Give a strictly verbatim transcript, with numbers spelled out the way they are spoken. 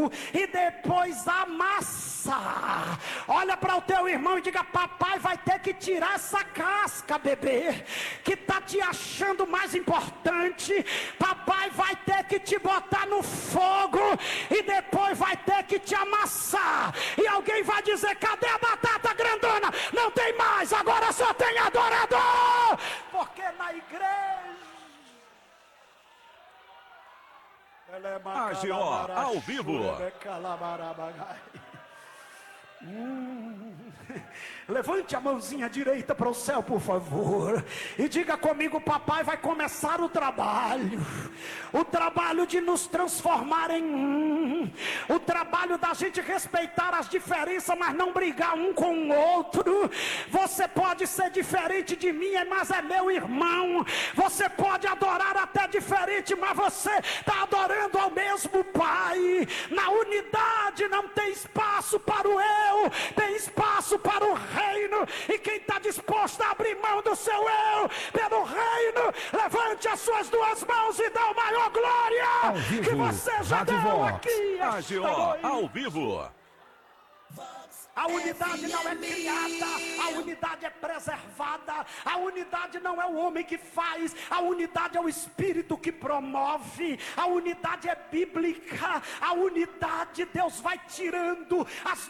fogo e depois amassar. Olha para o teu irmão e diga: papai vai ter que tirar essa casca, bebê, que está te achando mais importante. Papai vai ter que te botar no fogo e depois vai ter que te amassar. E alguém vai dizer: cadê a batata grandona? Não tem mais, agora só tem adorador. Porque na igreja A G O ao vivo. Hum. Levante a mãozinha direita para o céu, por favor, e diga comigo: papai vai começar o trabalho, o trabalho de nos transformar em um, o trabalho da gente respeitar as diferenças, mas não brigar um com o outro. Você pode ser diferente de mim, mas é meu irmão. Você pode adorar até diferente, mas você está adorando ao mesmo Pai. Na unidade não tem espaço para o eu, tem espaço para o reino. E quem está disposto a abrir mão do seu eu pelo reino, levante as suas duas mãos e dá o maior glória que você já deu aqui. A G O ao vivo. A unidade não é criada, a unidade é preservada. A unidade não é o homem que faz, a unidade é o Espírito que promove. A unidade é bíblica, a unidade Deus vai tirando as